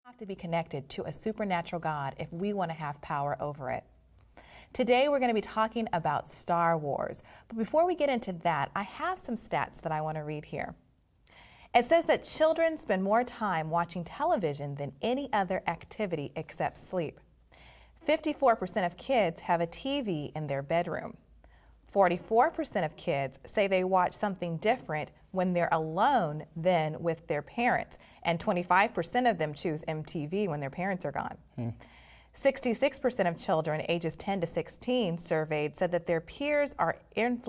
Have to be connected to a supernatural God if we want to have power over it. Today we're going to be talking about Star Wars. But before we get into that, I have some stats that I want to read here. It says that children spend more time watching television than any other activity except sleep. 54% of kids have a TV in their bedroom. 44% of kids say they watch something different when they're alone than with their parents, and 25% of them choose MTV when their parents are gone. 66% of children ages 10 to 16 surveyed said that their peers are influenced